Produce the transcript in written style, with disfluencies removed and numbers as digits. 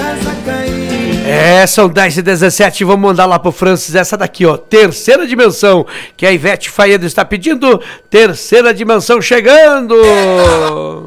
São 10h17, vamos mandar lá pro Francis essa daqui, ó, Terceira Dimensão, que a Ivete Faedo está pedindo, Terceira Dimensão chegando!